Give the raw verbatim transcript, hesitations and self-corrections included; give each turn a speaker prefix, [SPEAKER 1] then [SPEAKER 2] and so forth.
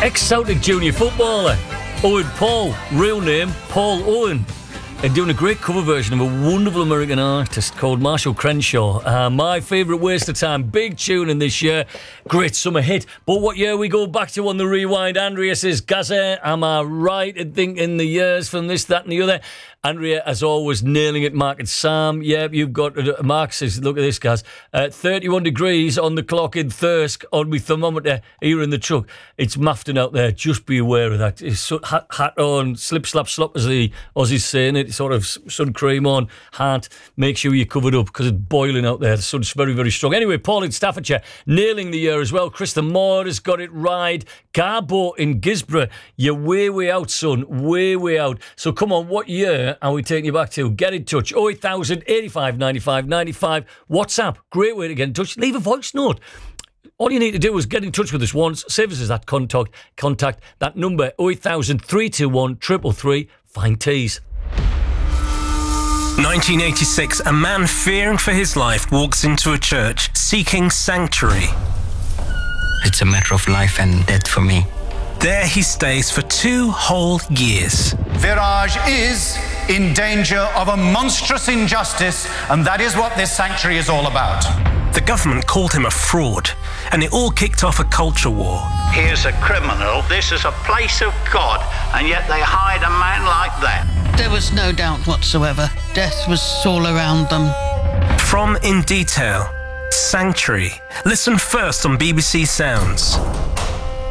[SPEAKER 1] Ex-Celtic junior footballer Owen Paul, real name Paul Owen, and doing a great cover version of a wonderful American artist called Marshall Crenshaw. Uh, my favourite waste of time, big tune in this year, great summer hit. But what year we go back to on the rewind? Andrea says, Gaza, am I right in thinking the years from this, that and the other? Andrea, as always, nailing it. Mark and Sam, yeah, you've got... Uh, Mark says, look at this, guys. Uh, thirty-one degrees on the clock in Thirsk on my thermometer here in the truck. It's mafting out there. Just be aware of that. It's so, hat, hat on, slip, slap, slop, as the Aussies saying it. Sort of sun cream on, hat. Make sure you're covered up because it's boiling out there. The sun's very, very strong. Anyway, Paul in Staffordshire, nailing the year as well. Krista Moore has got it right. Garbo in Gisborough, you're way, way out, son. Way, way out. So come on, what year are we taking you back to? Get in touch. oh eight thousand, eighty-five, ninety-five, ninety-five. WhatsApp, great way to get in touch. Leave a voice note. All you need to do is get in touch with us once. Save us as that contact. Contact that number, oh eight thousand, three two one, three three three. Find teas.
[SPEAKER 2] nineteen eighty-six, a man fearing for his life walks into a church seeking sanctuary.
[SPEAKER 3] It's a matter of life and death for me.
[SPEAKER 2] There he stays for two whole years.
[SPEAKER 4] Viraj is in danger of a monstrous injustice, and that is what this sanctuary is all about.
[SPEAKER 2] The government called him a fraud, and it all kicked off a culture war.
[SPEAKER 5] He is a criminal. This is a place of God, and yet they hide a man like that.
[SPEAKER 6] There was no doubt whatsoever. Death was all around them.
[SPEAKER 2] From In Detail, Sanctuary. Listen first on B B C Sounds.